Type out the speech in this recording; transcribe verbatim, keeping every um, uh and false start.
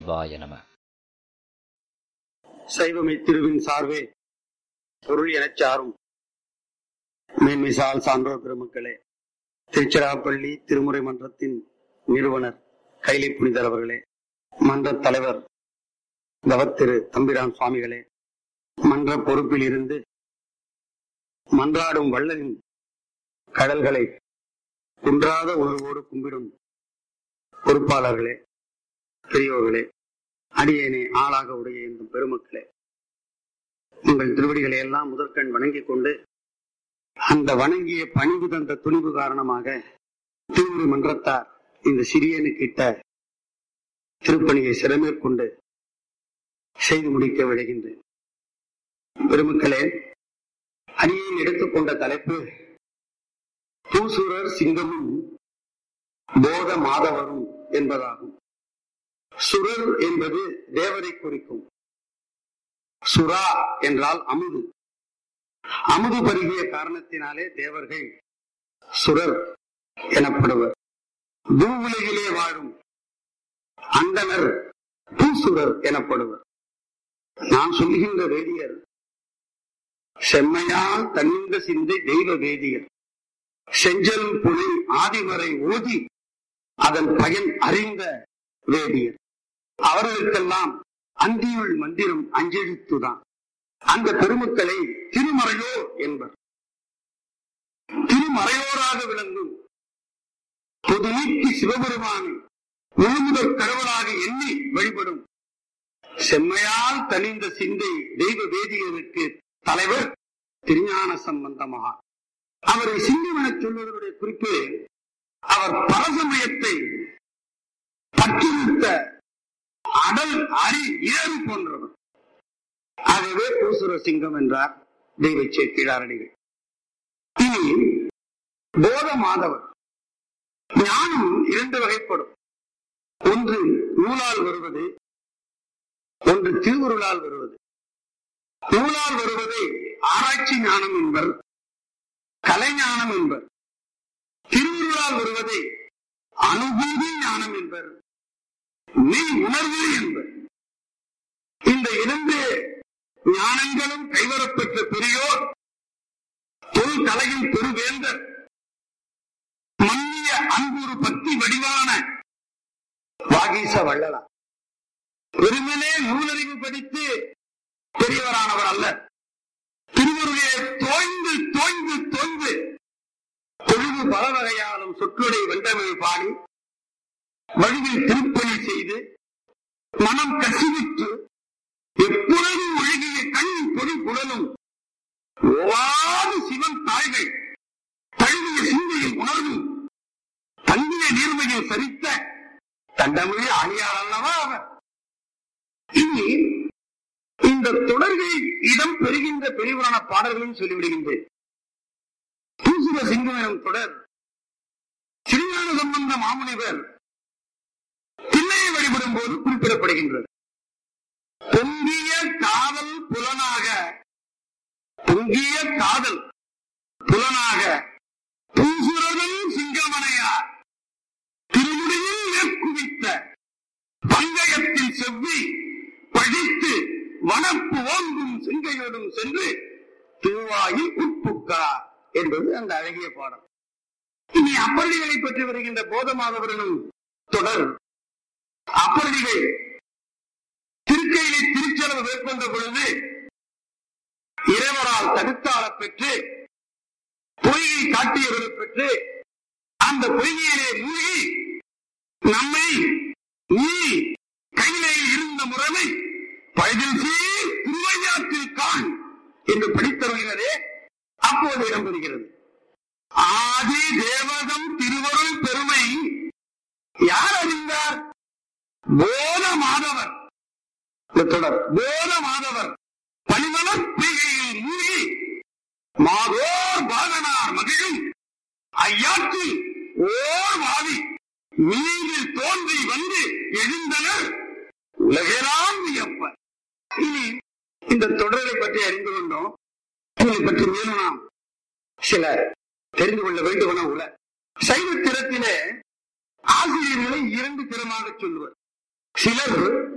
சிவாய நம. சைவமை திருவின் சார்வே பொருள் எனச் சாரும் மேன்மிசால் சான்றோர் பெருமக்களே, திருச்சிராப்பள்ளி திருமுறை மன்றத்தின் நிறுவனர் கைலை புனிதர் அவர்களே, மன்ற தலைவர் தவத்திரு தம்பிரான் சுவாமிகளே, மன்ற பொறுப்பில் இருந்து மன்றாடும் வள்ளலின் கடல்களை குன்றாத உணர்வோடு கும்பிடும் பொறுப்பாளர்களே, பெரியோர்களே, அடியேனே ஆளாக உடைய இந்த பெருமக்களே, உங்கள் திருவடிகளை எல்லாம் முதற்கண் வணங்கிக் கொண்டு அந்த வணங்கிய பணிவு தந்த துணிவு காரணமாக திருமுறை மன்றத்தார் இந்த சிறியனுக்கிட்ட திருப்பணியை சிறமேற்கொண்டு செய்து முடிக்க விளைகின்றேன். பெருமக்களே, அடியேன் எடுத்துக்கொண்ட தலைப்பு பூசுரர் சிங்கமும் போத மாதவரும் என்பதாகும். சுரர் என்பது தேவரை குறிக்கும். சுரா என்றால் அமுது. அமுது பருகிய காரணத்தினாலே தேவர்கள் சுரர் எனப்படுவர். பூவுலகிலே வாழும் அந்தனர் பூசுரர் எனப்படுவர். நான் சொல்லுகின்ற வேதியர் செம்மையால் தனிந்த சிந்தை தெய்வ வேதியர், செஞ்சல் புனை ஆதிமறை ஓதி அதன் பயன் அறிந்த வேதியர். அவர்களுக்கெல்லாம் அந்தியுள் மந்திரம் அஞ்செழுத்துதான். அந்த பெருமக்களை திருமறையோர் என்பர். திருமறையோராக விளங்கும் பொது நீக்கி சிவபெருமானை முழுமுதற் கடவுளாக எண்ணி வழிபடும் செம்மையால் தனிந்த சிந்தை தெய்வ வேதியருக்கு தலைவர் திருஞான சம்பந்தமாக. அவரை சிங்கம் என சொல்வதனுடைய குறிப்பு, அவர் பரசமயத்தை பற்றிருத்த அடல் அரி ஏறு போன்றவர். ஆகவே பூசுர சிங்கம் என்றார் தெய்வ சேக்கிழாரடிகள். இனி போத மாதவர். ஞானம் இரண்டு வகைப்படும். ஒன்று நூலால் வருவது, ஒன்று திருவுருளால் வருவது. நூலால் வருவதை ஆராய்ச்சி ஞானம் என்பர், கலைஞானம் என்பர். திருவுருளால் வருவதை அனுபூதி ஞானம் என்பர், மெய் உணர்வு என்பர். இந்த இரண்டு ஞானங்களும் கைவரப்பெற்ற பெரியோர் தொல் கலையில் பெருவேந்தர், மன்னிய அன்புறு பக்தி வடிவான வாகீச வள்ளலா. வெறுமனே நூலறிவு படித்து பெரியவரானவர் அல்ல. திருவருளே தோய்ந்து தோய்ந்து தோய்ந்து பொழுது பல வகையாலும் சொற்களை வென்றமிழ் பாடி வழிவில் திருப்பணி செய்து மனம் கசிவிட்டு எப்பொழுதும் ஒழுகிய கண் பொறி குழலும் ஓவாது சிவன் தாய்கள் தழுவிய சிந்தையில் உணர்வும் தங்கிய நீர்மையில் சரித்த தண்டமிழ் ஆணியார் அல்லவா அவர். இனி இந்த தொடர்களில் இடம் பெறுகின்ற பெரிவரான பாடல்களையும் சொல்லிவிடுகின்றேன். பூசுர சிங்கம் எனும் தொடர் திருஞான சம்பந்த மாமுனிவர் தில்லையை வழிபடும் போது குறிப்பிடப்படுகின்றது. பொங்கிய காதல் புலனாக பொங்கிய காதல் புலனாக பூசுரனும் சிங்கமனையார் திருமுடியில் மேற்குவித்த பங்கயத்தில் செவ்வி பழித்து வனப்பு ஓங்கும் சிங்கையோடும் சென்று திருவாயில் உட்புக்கார் என்பது அந்த அழகிய பாடம். இனி அப்பரடிகளை பற்றி வருகின்ற போதமாதவர்களும் தொடர். அப்பரடிகள் திருக்கையிலே திருச்செலவு மேற்கொண்ட பொழுது இறைவரால் தடுத்தாள பெற்று பொய்யை காட்டியவரை பெற்று அந்த பொய்யிலே மூழ்கி நம்மை நீ கையிலேயில் இருந்த முறைமை பழுதில் சீர் திருவையாற்றில் காண் என்று படித்தருகிறதே அப்போது இடம்பெறுகிறது. ஆதி தேவதம் திருவருள் பெருமை யார் அறிந்தார்? போத மாதவர். தொடர் போத மாதவர் பனிமலர் பொய்கையில் மூழ்கி மாதோர் பாகனார் மகிழும் ஐயாற்றில் ஓர் வாதி மீனில் தோன்றி வந்து எழுந்தனர் உலகெல்லாம் வியப்ப. இனி இந்த தொடரை பற்றி அறிந்து கொண்டோம். இதை பற்றி மேலும் நாம் சில தெரிந்து கொள்ள வேண்டுமென உள்ள சைவ திறத்திலே ஆசிரியர்களை இரண்டு திறமாக சொல்லுவர். சிலர்